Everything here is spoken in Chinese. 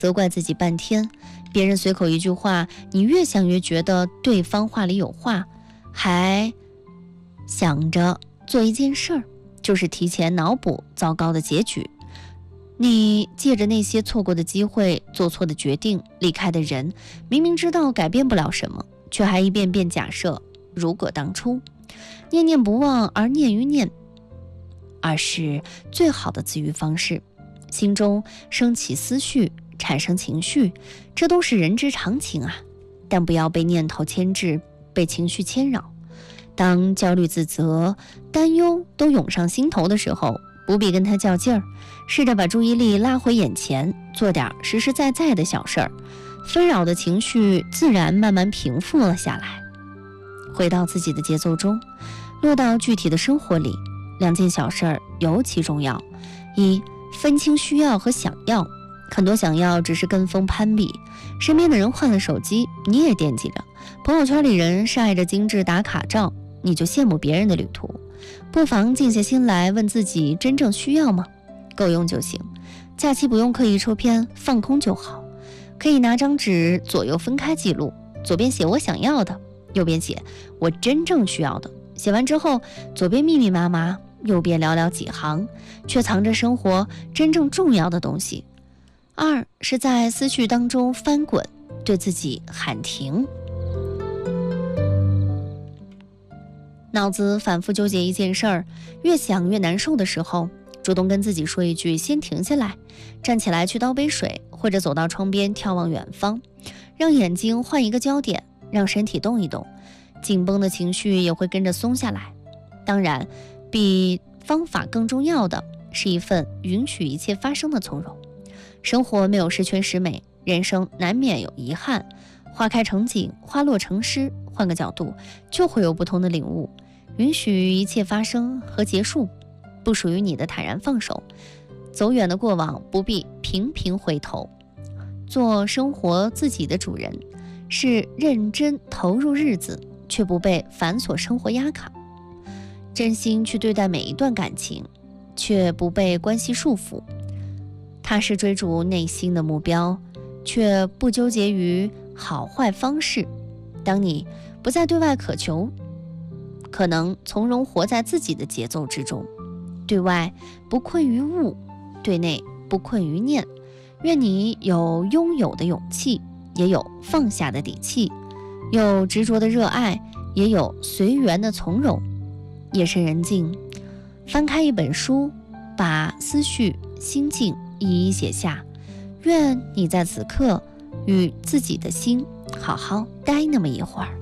责怪自己半天，别人随口一句话，你越想越觉得对方话里有话，还想着做一件事儿，就是提前脑补糟糕的结局。你借着那些错过的机会、做错的决定、离开的人，明明知道改变不了什么，却还一遍遍假设如果当初。念念不忘而念于念，而是最好的自愈方式。心中升起思绪，产生情绪，这都是人之常情啊，但不要被念头牵制，被情绪牵扰。当焦虑、自责、担忧都涌上心头的时候，不必跟他较劲儿，试着把注意力拉回眼前，做点实实在在的小事儿，纷扰的情绪自然慢慢平复了下来。回到自己的节奏中，落到具体的生活里，两件小事儿尤其重要。一，分清需要和想要。很多想要只是跟风攀比，身边的人换了手机，你也惦记着；朋友圈里人晒着精致打卡照，你就羡慕别人的旅途。不妨静下心来问自己，真正需要吗？够用就行。假期不用刻意抽片，放空就好。可以拿张纸左右分开记录，左边写我想要的，右边写我真正需要的。写完之后，左边密密麻麻，右边寥寥几行，却藏着生活真正重要的东西。二是在思绪当中翻滚，对自己喊停。脑子反复纠结一件事儿，越想越难受的时候，主动跟自己说一句先停下来，站起来去倒杯水，或者走到窗边眺望远方，让眼睛换一个焦点，让身体动一动，紧绷的情绪也会跟着松下来。当然，比方法更重要的是一份允许一切发生的从容。生活没有十全十美，人生难免有遗憾，花开成景，花落成诗，换个角度就会有不同的领悟。允许一切发生和结束，不属于你的坦然放手。走远的过往不必频频回头，做生活自己的主人，是认真投入日子，却不被繁琐生活压卡。真心去对待每一段感情，却不被关系束缚。踏实追逐内心的目标，却不纠结于好坏方式。当你不再对外渴求，可能从容活在自己的节奏之中，对外不困于物，对内不困于念。愿你有拥有的勇气，也有放下的底气，有执着的热爱，也有随缘的从容。夜深人静，翻开一本书，把思绪心境一一写下。愿你在此刻与自己的心好好待那么一会儿。